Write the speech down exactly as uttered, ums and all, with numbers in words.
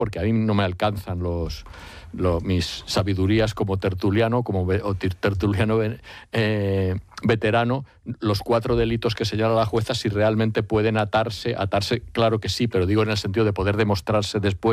porque a mí no me alcanzan los, los mis sabidurías como tertuliano, como ve, o tertuliano eh, veterano, los cuatro delitos que señala la jueza, si realmente pueden atarse, atarse, claro que sí, pero digo en el sentido de poder demostrarse después